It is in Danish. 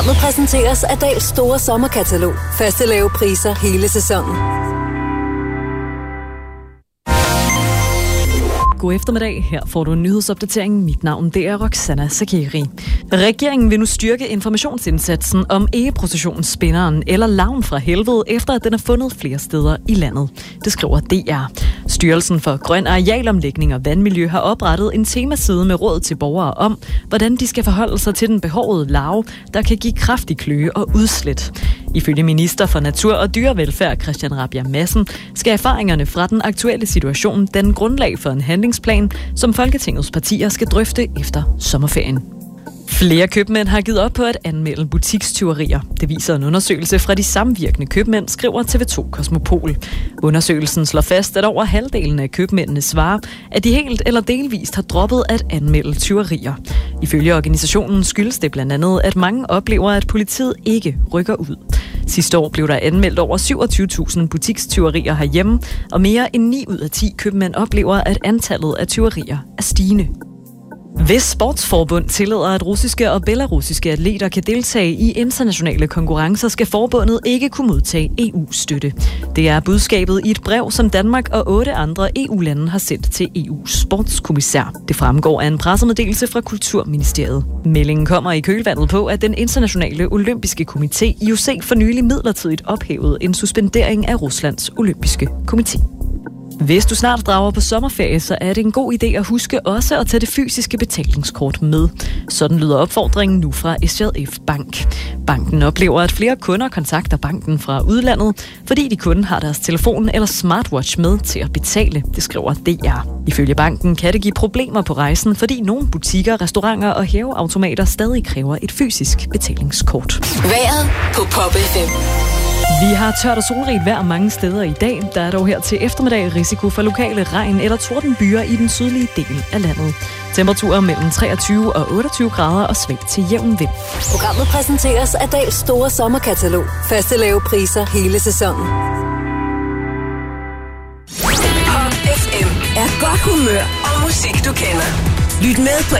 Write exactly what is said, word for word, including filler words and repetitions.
Nu præsenteres Adals store sommerkatalog. Faste lave priser hele sæsonen. God eftermiddag. Her får du en nyhedsopdatering. Mit navn det er Roxana Sakiri. Regeringen vil nu styrke informationsindsatsen om egeprocessionsspinderen eller larven fra helvede, efter at den er fundet flere steder i landet. Det skriver D R. Styrelsen for Grøn Arealomlægning og Vandmiljø har oprettet en temaside med råd til borgere om, hvordan de skal forholde sig til den behårede larve, der kan give kraftig kløe og udslæt. Ifølge minister for Natur og Dyrevelfærd Christian Rabjerg Madsen skal erfaringerne fra den aktuelle situation danne grundlag for en handlingsplan, som Folketingets partier skal drøfte efter sommerferien. Flere købmænd har givet op på at anmelde butikstyverier. Det viser en undersøgelse fra de samvirkende købmænd, skriver T V to Kosmopol. Undersøgelsen slår fast, at over halvdelen af købmændene svarer, at de helt eller delvist har droppet at anmelde tyverier. Ifølge organisationen skyldes det blandt andet, at mange oplever, at politiet ikke rykker ud. Sidste år blev der anmeldt over syvogtyve tusind butikstyverier herhjemme, og mere end ni ud af ti købmænd oplever, at antallet af tyverier er stigende. Hvis sportsforbund tillader, at russiske og belarusiske atleter kan deltage i internationale konkurrencer, skal forbundet ikke kunne modtage E U-støtte. Det er budskabet i et brev, som Danmark og otte andre E U-lande har sendt til E U's sportskommissær. Det fremgår af en pressemeddelelse fra Kulturministeriet. Meldingen kommer i kølvandet på, at den internationale olympiske komité I O C for nylig midlertidigt ophævede en suspendering af Ruslands olympiske komité. Hvis du snart drager på sommerferie, så er det en god idé at huske også at tage det fysiske betalingskort med. Sådan lyder opfordringen nu fra S J F Bank. Banken oplever, at flere kunder kontakter banken fra udlandet, fordi de kun har deres telefon eller smartwatch med til at betale, det skriver D R. Ifølge banken kan det give problemer på rejsen, fordi nogle butikker, restauranter og hæveautomater stadig kræver et fysisk betalingskort. Vejret på Pop F M. Vi har tørt og solrigt vejr mange steder i dag. Der er dog her til eftermiddag risiko for lokale regn- eller tordenbyer i den sydlige del af landet. Temperaturer mellem treogtyve og otteogtyve grader og svag til jævn vind. Programmet præsenteres af Adals store sommerkatalog. Faste lave priser hele sæsonen. Pop F M er godt humør og musik, du kender. Lyt med på